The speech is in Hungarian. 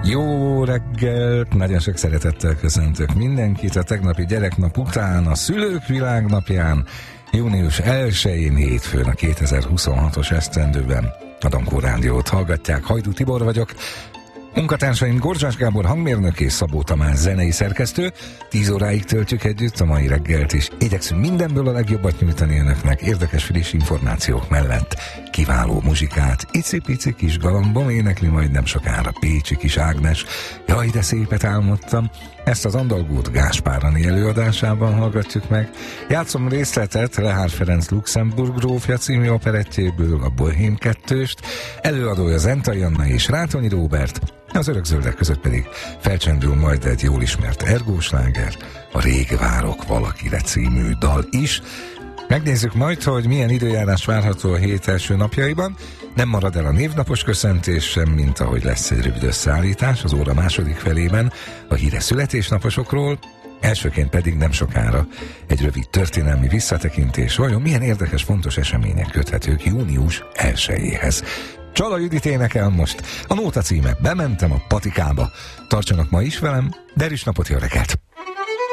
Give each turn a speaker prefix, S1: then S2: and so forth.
S1: Jó reggelt! Nagyon sok szeretettel köszöntök mindenkit a tegnapi gyereknap után, a Szülők Világnapján, június 1-én hétfőn, a 2026-os esztendőben. A Dankó Rádiót hallgatják, Hajdú Tibor vagyok. Munkatársaim Gorzsás Gábor hangmérnök és Szabó Tamás zenei szerkesztő. 10 óráig töltjük együtt a mai reggelt, és igyekszünk mindenből a legjobbat nyújtani önöknek, érdekes friss információk mellett kiváló muzsikát. Icipici kis galambom énekli majd nem sokára Pécsi kis Ágnes. Jaj, de szépet álmodtam. Ezt az Andalgót Gáspárani előadásában hallgatjuk meg. Játszom részletet Lehár Ferenc Luxemburg grófja című operettjéből, a Bohém kettőst. Előadója Zentai Anna és Rátonyi Róbert. Az örökzöldek között pedig felcsendül majd egy jól ismert ergósláger, a Rég várok valakire című dal is. Megnézzük majd, hogy milyen időjárás várható a hét első napjaiban. Nem marad el a névnapos köszöntés sem, mint ahogy lesz egy rövid összeállítás az óra második felében a híres születésnaposokról. Elsőként pedig nem sokára egy rövid történelmi visszatekintés, vajon milyen érdekes, fontos események köthetők június 1-éhez. Csala Judit énekel most. A nóta címe Bementem a patikába. Tartsanak ma is velem, de is napot, jó reggelt!